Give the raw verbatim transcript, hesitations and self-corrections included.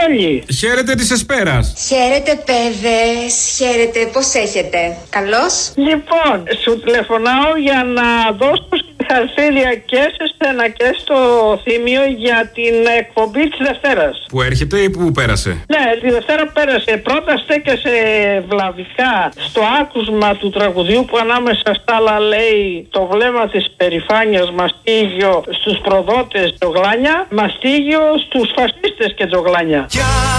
Βαρέλη. Χαίρετε της Εσπέρας. Χαίρετε παιδες, χαίρετε, πώς έχετε, καλώς? Λοιπόν, σου τηλεφωνάω για να δώσω συγχαρητήρια και σε σένα και στο Θήμιο για την εκπομπή της Δευτέρας. Που έρχεται ή που πέρασε? Ναι, τη Δευτέρα πέρασε. Πρώτα στέκεσαι βλαβικά στο άκουσμα του τραγουδιού που ανάμεσα στα άλλα λέει το βλέμμα της περηφάνειας μαστίγιο στους προδότες τζογλάνια, μαστίγιο στους φασίστες και τζογλάνια.